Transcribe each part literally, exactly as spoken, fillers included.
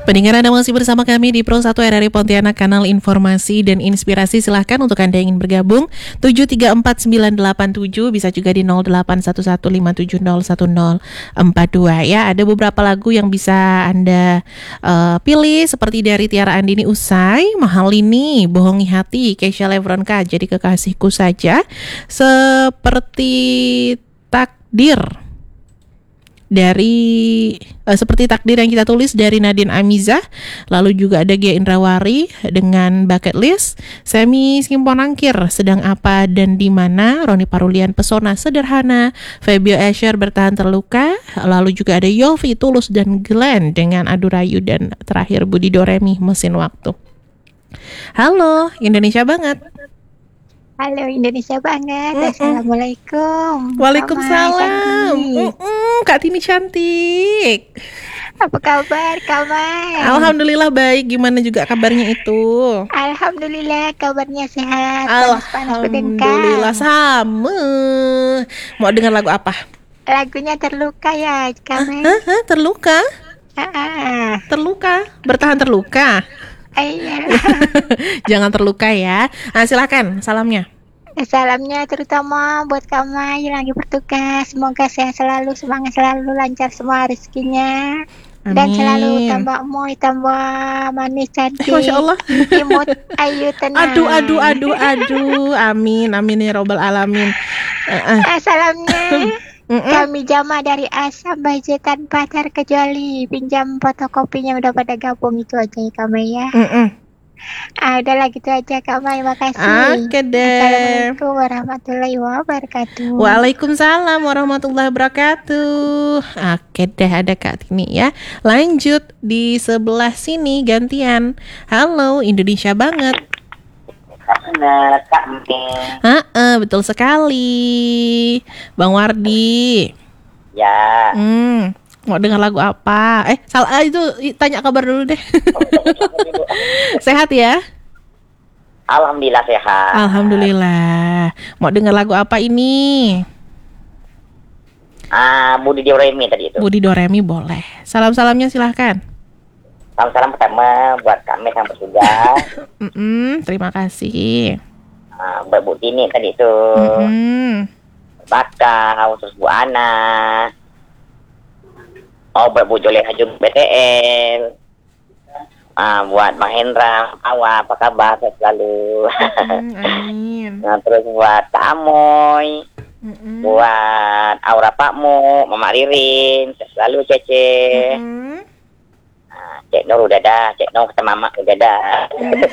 Pendengar, Anda masih bersama kami di Pro satu R R I Pontianak, kanal informasi dan inspirasi. Silahkan untuk Anda yang ingin bergabung tujuh tiga empat sembilan delapan tujuh, bisa juga di nol delapan satu satu lima tujuh nol satu nol empat dua ya. Ada beberapa lagu yang bisa Anda uh, pilih seperti dari Tiara Andini, Usai, Mahal Ini, Bohongi Hati, Keisha Levronka, Jadi Kekasihku Saja, Seperti Takdir dari uh, Seperti Takdir yang kita tulis dari Nadine Amizah. Lalu juga ada Gia Indrawari dengan Bucket List, Semi Skimponangkir, Sedang Apa dan Di Mana, Roni Parulian, Pesona Sederhana, Febio Escher, Bertahan Terluka. Lalu juga ada Yofi, Tulus dan Glenn dengan Adu Rayu, dan terakhir Budi Doremi, Mesin Waktu. Halo Indonesia Banget. Halo Indonesia Banget. Mm-mm. Assalamualaikum. Waalaikumsalam. Kak Tini cantik. Apa kabar Kamai? Alhamdulillah baik. Gimana juga kabarnya itu? Alhamdulillah kabarnya sehat. Alhamdulillah sama. Mau dengar lagu apa? Lagunya Terluka ya Kamai. Hah, hah, terluka? Ah, Terluka? Bertahan terluka? Iya. Jangan terluka ya. Nah, silakan salamnya. Salamnya terutama buat Kamai yang lagi bertugas. Semoga sehat selalu, semangat selalu, lancar semua rezekinya. Amin. Dan selalu tambah moy, tambah manis, cantik, eh, Masya Allah, imut, ayu, tenang. Aduh, aduh, aduh, aduh. Amin, amin ya robbal alamin. uh, uh. Salamnya Mm-mm. kami Jama dari Asam Bajetan Pacar Kecuali. Pinjam fotokopinya udah pada gabung, itu aja ya Kamai ya. Mm-mm. Ah, udah lah gitu aja Kamai, makasih. Oke deh. Assalamualaikum warahmatullahi wabarakatuh. Waalaikumsalam warahmatullahi wabarakatuh. Oke deh, ada Kak Tini ya. Lanjut di sebelah sini gantian. Halo Indonesia Banget. Benar, Kak Ming. Heeh, betul sekali. Bang Wardi. Ya. Hmm, mau dengar lagu apa? Eh, salah itu tanya kabar dulu deh. Sehat ya? Alhamdulillah sehat. Alhamdulillah. Mau dengar lagu apa ini? Ah, Budi Doremi tadi itu. Budi Doremi boleh. Salam-salamnya silahkan. Salam-salam pertama buat kami yang bertugas. Mm-mm, terima kasih. Ah, buat Bu Tini tadi itu. Mm-mm. Bakau, terus Bu Ana. Oh, buat Bu Joleha juga B T L. Ah, buat Mahendra, Awa, apa kabar? Sehat selalu. Mm, amin. Nah, terus buat Kak Amoy. Mm-mm. Buat Aura Pakmu, Mama Ririn, sehat selalu Cece. Mm-mm. Nah, Cek Nur udah dah, Cek Nur kata Mama udah dah.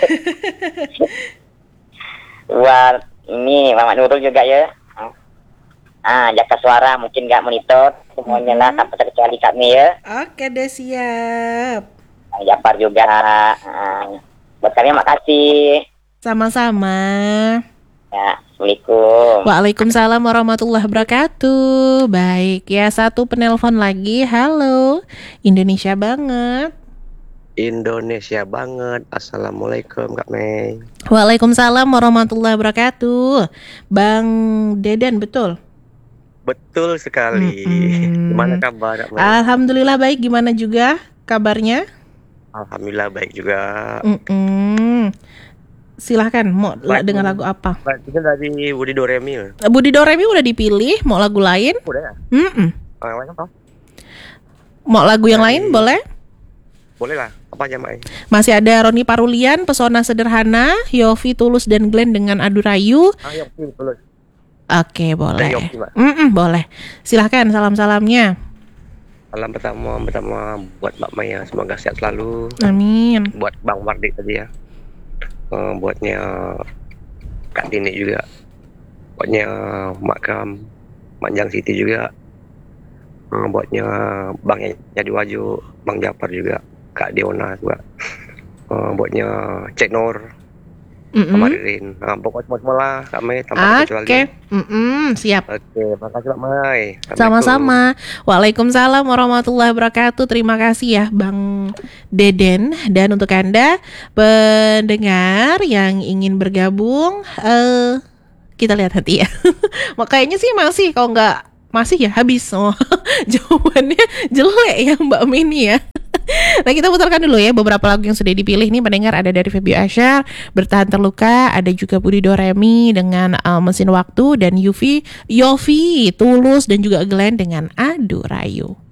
Buat ini Mama Nurul juga ya. Ah, jaga suara mungkin nggak monitor semuanya lah, tanpa terkecuali kami ya. Oke deh, siap. Bang Japar juga. Ah, buat kami makasih. Sama-sama. Ya, Assalamualaikum. Waalaikumsalam warahmatullahi wabarakatuh. Baik ya, satu penelpon lagi. Halo Indonesia Banget. Indonesia Banget. Assalamualaikum Kak Mei. Waalaikumsalam warahmatullahi wabarakatuh. Bang Deden, betul? Betul sekali. Mm-mm. Gimana kabar Kak Mei? Alhamdulillah baik. Gimana juga kabarnya? Alhamdulillah baik juga. Mm-mm. Silahkan, mau la- Lagu- dengar lagu apa? Itu dari Budi Doremi ya? Budi Doremi udah dipilih. Mau lagu lain? Udah ya? Mm-mm. Oh, yang lain apa? Mau lagu yang Dari- lain boleh? Boleh lah. Apa aja Mei? Masih ada Roni Parulian, Pesona Sederhana, Yofi, Tulus dan Glenn dengan Adu Rayu. Ayo, boleh. Oke, boleh. Dari Yofi, Mbak. Mm-mm, boleh. Silahkan salam-salamnya. Salam pertama pertama buat Mbak Maya, semoga sehat selalu. Amin. Buat Bang Wardi tadi ya. Uh, buatnya Kak Tini juga. Buatnya Mak Kam, Manjang Siti juga. Uh, buatnya Bang Jadi Waju, Bang Japar juga, Kak Diona juga. Uh, buatnya Cek Nur, sama Mm-mm. Ririn. Uh, pokoknya semua lah Kak Mei tanpa terkecuali. Oke. Mm-mm, siap. Oke, makasih Mbak Mai. Sama-sama. Waalaikumsalam warahmatullahi wabarakatuh. Terima kasih ya Bang Deden. Dan untuk Anda pendengar yang ingin bergabung, eh kita lihat nanti ya. Makanya sih masih, kalau nggak masih ya habis. Oh, jawabannya jelek ya Mbak Mini ya. Nah, kita putarkan dulu ya beberapa lagu yang sudah dipilih nih pendengar. Ada dari Feby Asyar, Bertahan Terluka, ada juga Budi Doremi dengan uh, Mesin Waktu, dan Yufi, Yofi, Tulus, dan juga Glenn dengan Adu Rayu.